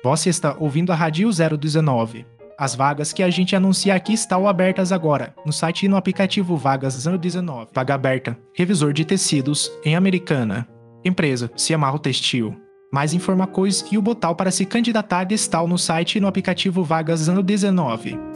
Você está ouvindo a Rádio 019. As vagas que a gente anuncia aqui estão abertas agora, no site e no aplicativo Vagas 019. Vaga aberta, revisor de tecidos, em Americana. Empresa, Ciamarro Textil. Mais informações e o botão para se candidatar está no site e no aplicativo Vagas 019.